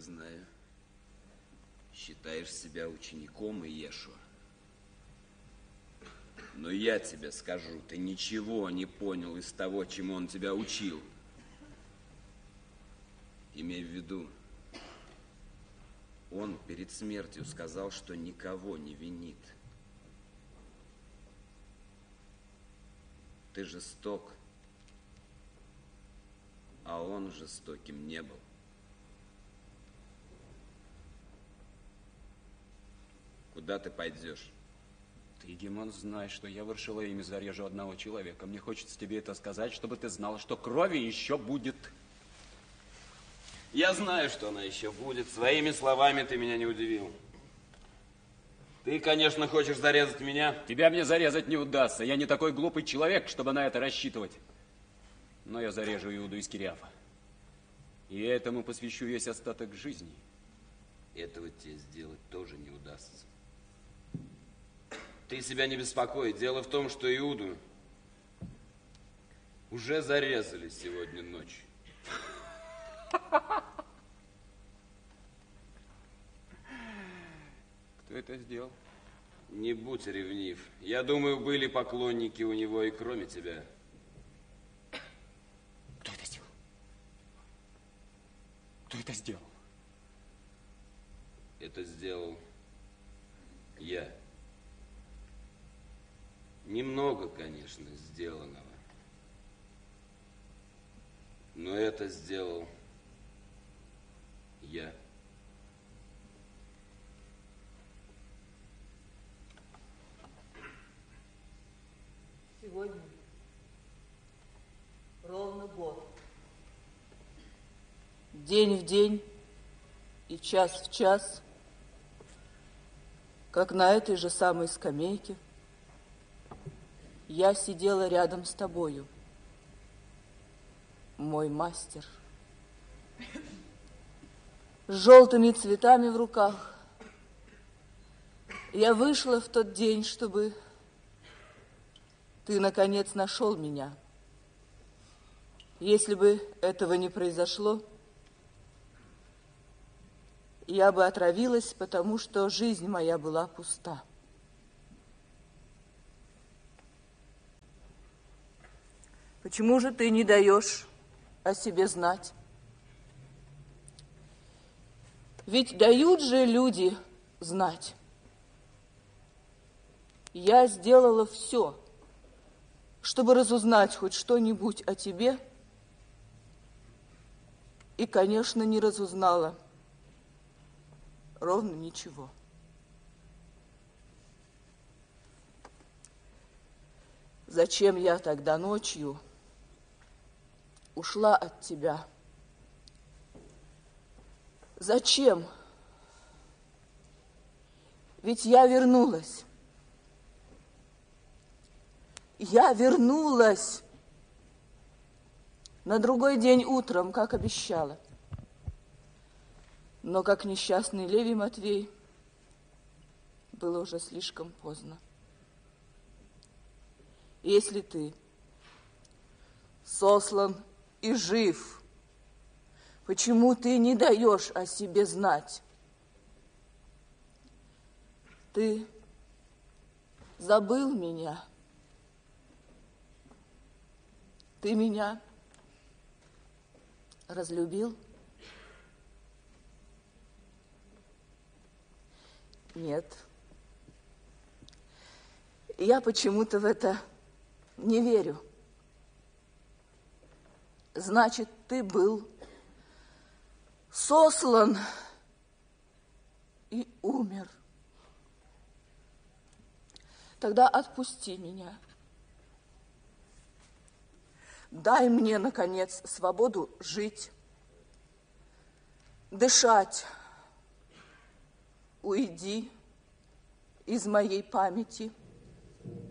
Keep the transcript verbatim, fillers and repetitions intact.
знаю. Считаешь себя учеником Иешуа. Но я тебе скажу, ты ничего не понял из того, чему он тебя учил. Имей в виду, он перед смертью сказал, что никого не винит. Ты жесток, а он жестоким не был. Куда ты пойдешь? Ты, Гемон, знаешь, что я в Иерушалаиме зарежу одного человека. Мне хочется тебе это сказать, чтобы ты знал, что крови еще будет. Я знаю, что она еще будет. Своими словами ты меня не удивил. Ты, конечно, хочешь зарезать меня. Тебя мне зарезать не удастся. Я не такой глупый человек, чтобы на это рассчитывать. Но я зарежу Иуду из Кириафа. И этому посвящу весь остаток жизни. Этого тебе сделать тоже не удастся. Ты себя не беспокой. Дело в том, что Иуду уже зарезали сегодня ночью. Кто это сделал? Не будь ревнив. Я думаю, были поклонники у него и кроме тебя. Кто это сделал? Кто это сделал? Это сделал я. Немного, конечно, сделанного. Но это сделал я. Сегодня ровно год. День в день и час в час, как на этой же самой скамейке, я сидела рядом с тобою, мой мастер, с желтыми цветами в руках. Я вышла в тот день, чтобы ты, наконец, нашел меня. Если бы этого не произошло, я бы отравилась, потому что жизнь моя была пуста. Почему же ты не даешь о себе знать? Ведь дают же люди знать. Я сделала все, чтобы разузнать хоть что-нибудь о тебе, и, конечно, не разузнала ровно ничего. Зачем я тогда ночью ушла от тебя? Зачем? Ведь я вернулась. Я вернулась на другой день утром, как обещала. Но как несчастный Левий Матвей, было уже слишком поздно. Если ты сослан и жив, почему ты не даешь о себе знать? Ты забыл меня. Ты меня разлюбил? Нет. Я почему-то в это не верю. Значит, ты был сослан и умер. Тогда отпусти меня. Дай мне, наконец, свободу жить, дышать. Уйди из моей памяти.